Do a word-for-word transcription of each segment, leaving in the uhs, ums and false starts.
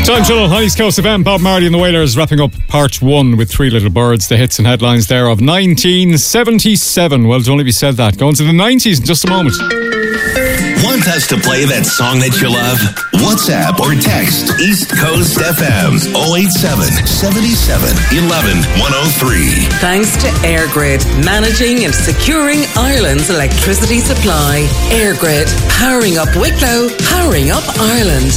Time Channel, Honey's Coast F M. Bob Marley and the Wailers wrapping up part one with Three Little Birds. The hits and headlines there of nineteen seventy-seven. Well, to only be said that. Going to the nineties in just a moment. Want us to play that song that you love? WhatsApp or text East Coast F M's oh eight seven, seven seven, one one, one oh three. Thanks to EirGrid, managing and securing Ireland's electricity supply. EirGrid, powering up Wicklow, powering up Ireland.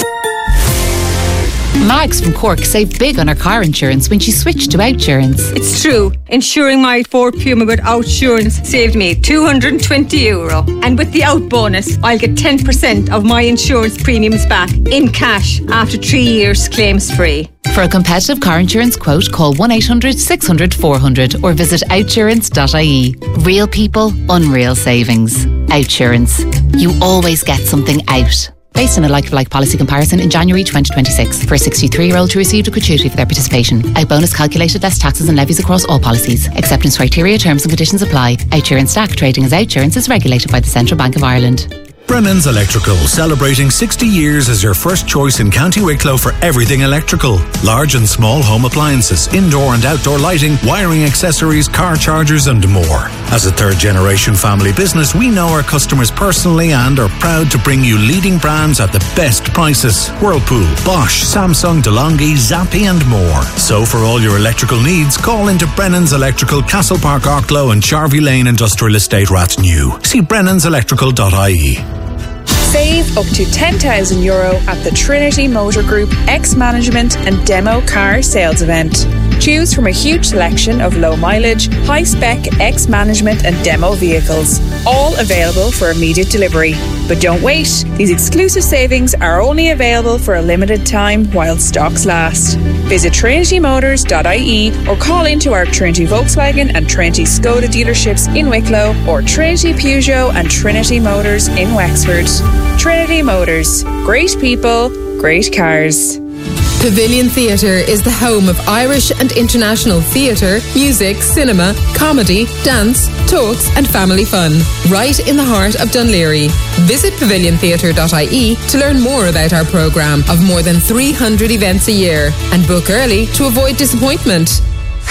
Mags from Cork saved big on her car insurance when she switched to Outsurance. It's true. Insuring my Ford Puma with Outsurance saved me two hundred twenty euro. And with the Out bonus, I'll get ten percent of my insurance premiums back in cash after three years claims free. For a competitive car insurance quote, call one eight hundred, six hundred, four hundred or visit outsurance dot I E. Real people, unreal savings. Outsurance. You always get something out. Based on a like-for-like policy comparison in January twenty twenty-six. For a sixty-three-year-old who received a gratuity for their participation. Out bonus calculated less taxes and levies across all policies. Acceptance criteria, terms and conditions apply. Outsurance Stack trading as Outsurance is regulated by the Central Bank of Ireland. Brennan's Electrical, celebrating sixty years as your first choice in County Wicklow for everything electrical. Large and small home appliances, indoor and outdoor lighting, wiring accessories, car chargers and more. As a third generation family business, we know our customers personally and are proud to bring you leading brands at the best prices. Whirlpool, Bosch, Samsung, DeLonghi, Zappi and more. So for all your electrical needs, call into Brennan's Electrical, Castle Park, Arklow and Charvey Lane Industrial Estate, Rathnew. See brennans electrical dot I E. Save up to ten thousand euro at the Trinity Motor Group X-Management and Demo Car Sales Event. Choose from a huge selection of low mileage, high spec X-Management and Demo vehicles, all available for immediate delivery. But don't wait, these exclusive savings are only available for a limited time while stocks last. Visit trinity motors dot I E or call into our Trinity Volkswagen and Trinity Skoda dealerships in Wicklow or Trinity Peugeot and Trinity Motors in Wexford. Trinity Motors. Great people, great cars. Pavilion Theatre is the home of Irish and international theatre, music, cinema, comedy, dance, talks and family fun. Right in the heart of Dunleary. Visit pavilion theatre dot I E to learn more about our programme of more than three hundred events a year and book early to avoid disappointment.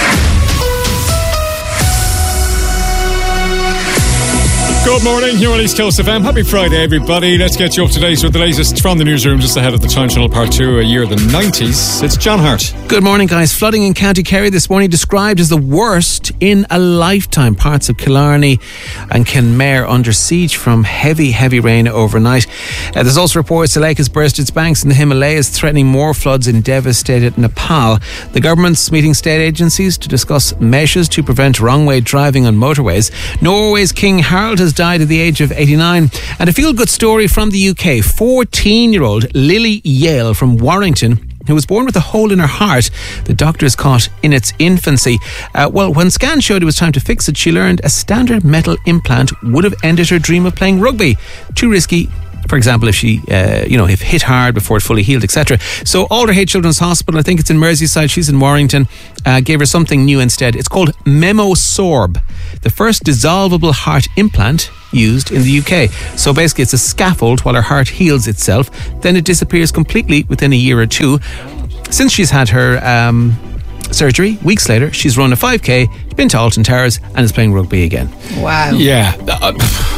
Good morning, here on East Coast F M. Happy Friday, everybody. Let's get you up to date with the latest from the newsroom just ahead of the Time Channel Part two, a year of the nineties. It's John Hart. Good morning, guys. Flooding in County Kerry this morning described as the worst in a lifetime. Parts of Killarney and Kenmare under siege from heavy, heavy rain overnight. Uh, there's also reports the lake has burst its banks in the Himalayas, threatening more floods in devastated Nepal. The government's meeting state agencies to discuss measures to prevent wrong-way driving on motorways. Norway's King Harald has died at the age of eighty-nine. And a feel-good story from the U K. fourteen-year-old Lily Yale from Warrington, who was born with a hole in her heart the doctors caught in its infancy. Uh, well, when scans showed it was time to fix it, she learned a standard metal implant would have ended her dream of playing rugby. Too risky. For example, if she, uh, you know, if hit hard before it fully healed, et cetera. So Alderhay Children's Hospital, I think it's in Merseyside, she's in Warrington, uh, gave her something new instead. It's called Memosorb, the first dissolvable heart implant used in the U K. So basically it's a scaffold while her heart heals itself, then it disappears completely within a year or two. Since she's had her um, surgery, weeks later, she's run a five K, been to Alton Towers and is playing rugby again. Wow. Yeah. Uh,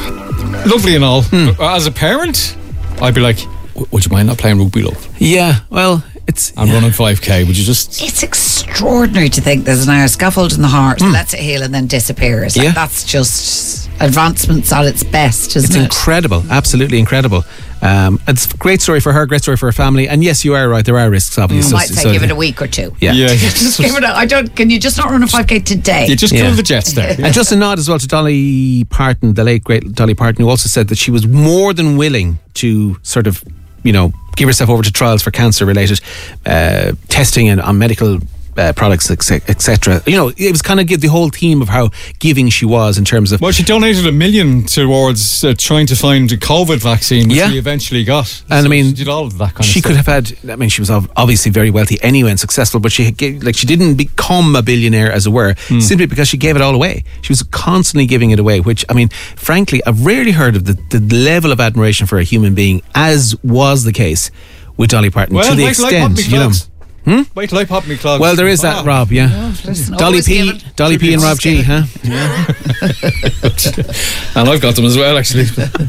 lovely and all. Hmm. As a parent, I'd be like, would you mind not playing rugby, love? Yeah, well, it's... I'm yeah. running five K, would you just... It's extraordinary to think there's now a scaffold in the heart, mm. lets it heal and then disappears. Like, yeah. That's just advancements at its best, isn't it's it? It's incredible, absolutely incredible. Um, it's a great story for her, great story for her family. And yes, you are right, there are risks, obviously. You might say so, give it a week or two. Yeah. yeah. just give it a, I don't, can you just not run a five K today? You just yeah. kill the Jets there. Yeah. And just a nod as well to Dolly Parton, the late great Dolly Parton, who also said that she was more than willing to sort of, you know, give herself over to trials for cancer related uh, testing and on medical Uh, products, et cetera. You know, it was kind of give the whole theme of how giving she was in terms of. Well, she donated a million towards uh, trying to find a COVID vaccine, which yeah. she eventually got. And so I mean, she did all of that kind she of stuff. could have had. I mean, she was obviously very wealthy anyway and successful, but she had, like she didn't become a billionaire, as it were, mm. simply because she gave it all away. She was constantly giving it away. Which, I mean, frankly, I've rarely heard of the, the level of admiration for a human being, as was the case with Dolly Parton Well, to the wait till I pop extent, me you know. clogs. Hmm? Wait till I pop me clogs. Well, there is that, Ah. Rob, yeah. Listen, Dolly always P, give it- Dolly P and Rob G, huh? And I've got them as well, actually.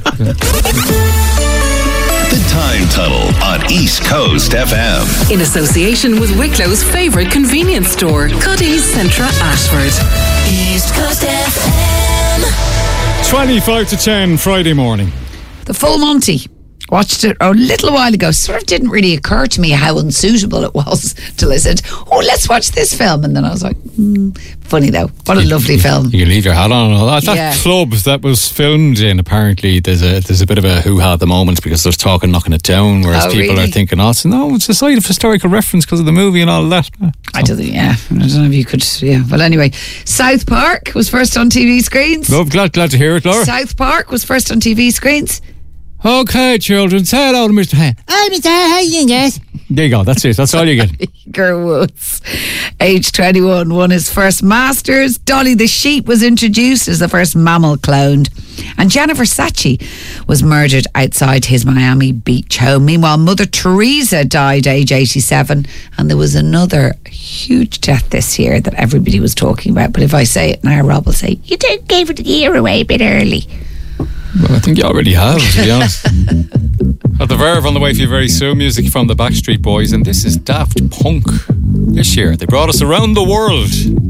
The Time Tunnel on East Coast F M. In association with Wicklow's favourite convenience store, Cuddy's Centra Ashford. East Coast F M. twenty-five to ten Friday morning. The Full Monty. Watched it a little while ago. Sort of didn't really occur to me how unsuitable it was till I said, oh, let's watch this film. And then I was like, hmm, funny though. What a lovely film. You can leave your hat on and all that. That Yeah. club that was filmed in, apparently, there's a there's a bit of a hoo-ha at the moment because there's talk of knocking it down, whereas Oh, people really? are thinking, oh, it's, no, it's a site of historical reference because of the movie and all that. I don't think, yeah. I don't know if you could, yeah. Well, anyway, South Park was first on T V screens. No, glad, glad to hear it, Laura. South Park was first on T V screens. Okay, children, say hello to Mister Hen. Oh, Mister Higgins. There you go, that's it, that's all you get. Tiger Woods, age twenty-one, won his first Masters. Dolly the sheep was introduced as the first mammal cloned. And Gianni Versace was murdered outside his Miami Beach home. Meanwhile, Mother Teresa died age eighty-seven. And there was another huge death this year that everybody was talking about. But if I say it now, Rob will say, you did give it the year away a bit early. Well, I think you already have, to be honest. At the Verve on the way for you very soon, music from the Backstreet Boys, and this is Daft Punk. This year, they brought us around the world.